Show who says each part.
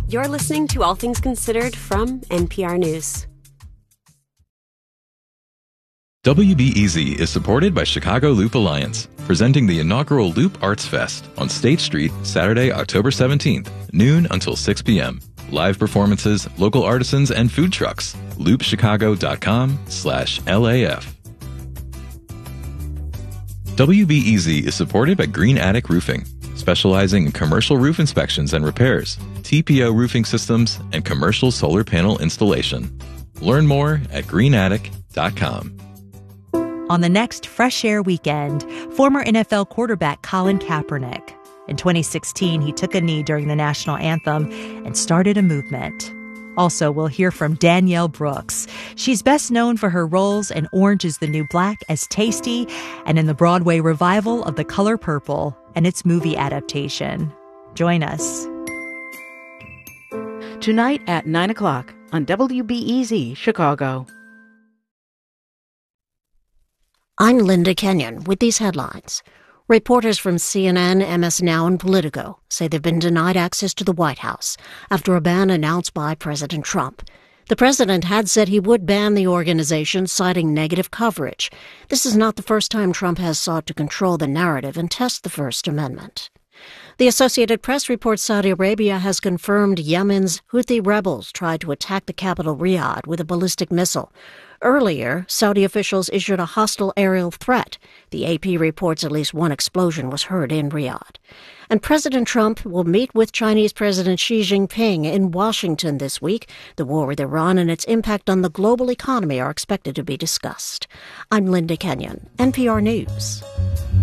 Speaker 1: You're listening to All Things Considered from NPR News.
Speaker 2: WBEZ is supported by Chicago Loop Alliance, presenting the inaugural Loop Arts Fest on State Street, Saturday, October 17th, noon until 6 p.m. Live performances, local artisans, and food trucks. loopchicago.com/LAF. WBEZ is supported by Green Attic Roofing, specializing in commercial roof inspections and repairs, TPO roofing systems, and commercial solar panel installation. Learn more at greenattic.com.
Speaker 3: On the next Fresh Air Weekend, former NFL quarterback Colin Kaepernick. In 2016, he took a knee during the national anthem and started a movement. Also, we'll hear from Danielle Brooks. She's best known for her roles in Orange is the New Black as Tasty and in the Broadway revival of The Color Purple and its movie adaptation. Join us.
Speaker 4: Tonight at 9 o'clock on WBEZ Chicago.
Speaker 5: I'm Linda Kenyon with these headlines. Reporters from CNN, MS Now, and Politico say they've been denied access to the White House after a ban announced by President Trump. The president had said he would ban the organization, citing negative coverage. This is not the first time Trump has sought to control the narrative and test the First Amendment. The Associated Press reports Saudi Arabia has confirmed Yemen's Houthi rebels tried to attack the capital Riyadh with a ballistic missile. Earlier, Saudi officials issued a hostile aerial threat. The AP reports at least one explosion was heard in Riyadh. And President Trump will meet with Chinese President Xi Jinping in Washington this week. The war with Iran and its impact on the global economy are expected to be discussed. I'm Linda Kenyon, NPR News.